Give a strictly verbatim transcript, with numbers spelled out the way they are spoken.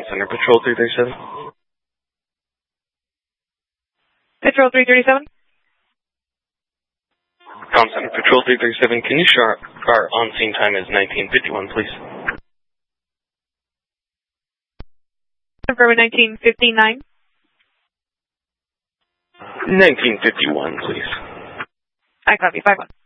Center, Patrol three thirty-seven. Patrol three thirty-seven? Com Center, Patrol three thirty-seven, can you show our, our on-scene time is nineteen fifty-one, please? Confirm nineteen fifty-nine. nineteen fifty-one, please. I copy, five one.